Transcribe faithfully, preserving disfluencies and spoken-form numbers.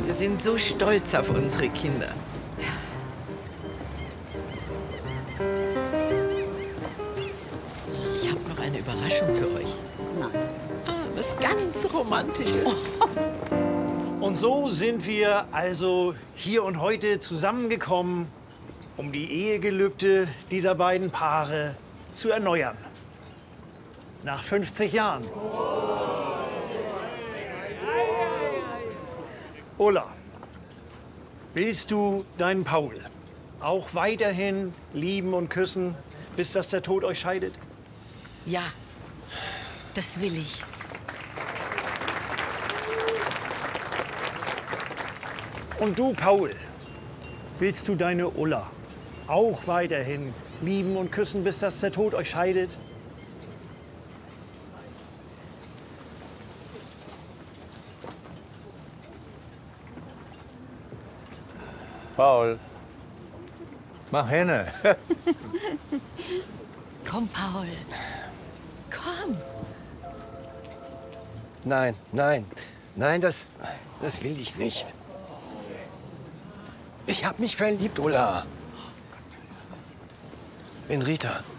Wir sind so stolz auf unsere Kinder. Ich habe noch eine Überraschung für euch. Nein. Ah, was ganz Romantisches. Und so sind wir also hier und heute zusammengekommen, um die Ehegelübde dieser beiden Paare zu erneuern. Nach fünfzig Jahren. Ulla, willst du deinen Paul auch weiterhin lieben und küssen, bis dass der Tod euch scheidet? Ja, das will ich. Und du, Paul, willst du deine Ulla auch weiterhin lieben und küssen, bis dass der Tod euch scheidet? Paul, mach hin. Komm, Paul. Komm. Nein, nein, nein, das, das will ich nicht. Ich hab mich verliebt, Ulla. In Rita.